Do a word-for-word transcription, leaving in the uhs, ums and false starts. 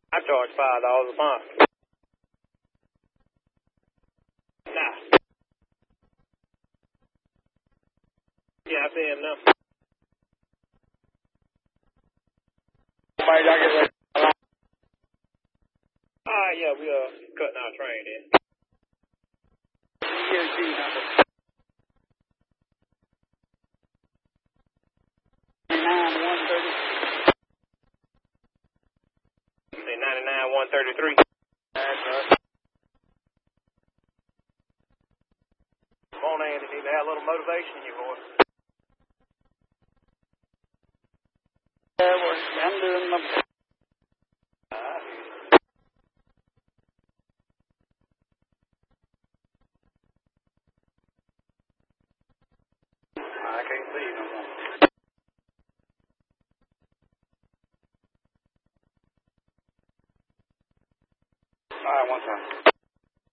I charge five dollars a month. Nah. Yeah, I see him now. Somebody got to get ready. Ah, yeah, we are cutting our train in. G O T number. ninety-nine one thirty. Say ninety-nine one thirty-three. That's right. Come on, Andy, need to have a little motivation in your voice. Yeah, we're, I'm doing my best. I can't see you no more. All right, one time.